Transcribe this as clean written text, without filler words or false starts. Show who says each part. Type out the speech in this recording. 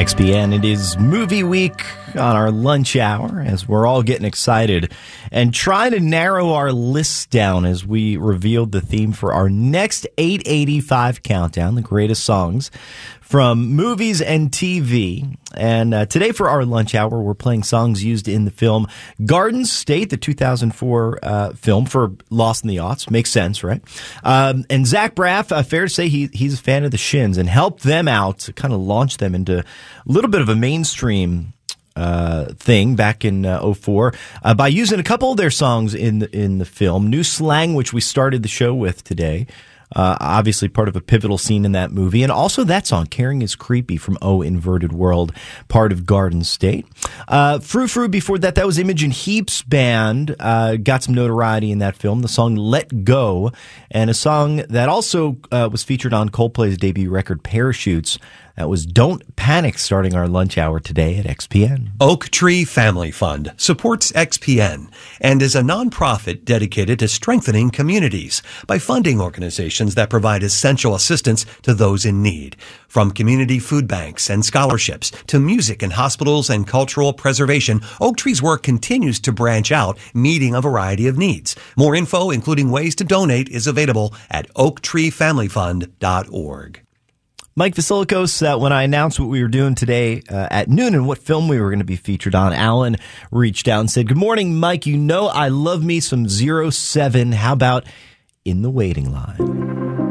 Speaker 1: XPN. It is movie week on our lunch hour as we're all getting excited and trying to narrow our list down as we revealed the theme for our next 885 countdown, the greatest songs from movies and TV. And today for our lunch hour, we're playing songs used in the film Garden State, the 2004 film for Lost in the Aughts. Makes sense, right? And Zach Braff, fair to say he's a fan of the Shins and helped them out to kind of launch them into a little bit of a mainstream thing back in 2004 by using a couple of their songs in the film. New Slang, which we started the show with today. Obviously part of a pivotal scene in that movie. And also that song, Caring is Creepy from Oh Inverted World, part of Garden State. Frou Frou before that was Imogen Heap's band, got some notoriety in that film. The song Let Go, and a song that also was featured on Coldplay's debut record Parachutes. That was Don't Panic, starting our lunch hour today at XPN.
Speaker 2: Oak Tree Family Fund supports XPN and is a nonprofit dedicated to strengthening communities by funding organizations that provide essential assistance to those in need. From community food banks and scholarships to music in hospitals and cultural preservation, Oak Tree's work continues to branch out, meeting a variety of needs. More info, including ways to donate, is available at oaktreefamilyfund.org.
Speaker 1: Mike Vasilikos, when I announced what we were doing today at noon and what film we were going to be featured on, Alan reached out and said, "Good morning, Mike. You know I love me some 07. How about In the Waiting Line?"